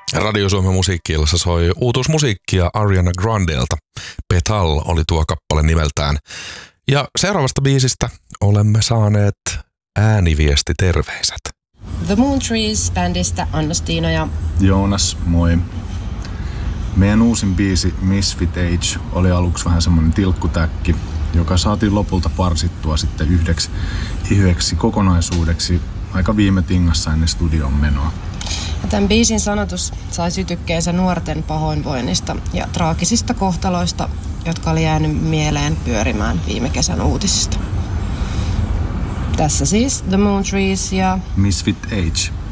Radio Suomen musiikki-illassa soi uutuusmusiikkia Ariana Grandelta. Petal oli tuo kappale nimeltään. Ja seuraavasta biisistä olemme saaneet ääniviestiterveiset. The Moon Trees-bändistä Anna-Stiina ja Joonas, moi. Meidän uusin biisi Misfit Age oli aluksi vähän semmoinen tilkkutäkki, joka saatiin lopulta parsittua sitten yhdeksi kokonaisuudeksi aika viime tingassa ennen studion menoa. Ja tämän biisin sanotus sai sytykkeensä nuorten pahoinvoinnista ja traagisista kohtaloista, jotka oli jäänyt mieleen pyörimään viime kesän uutisista. Tässä siis The Moon Trees ja Misfit Age.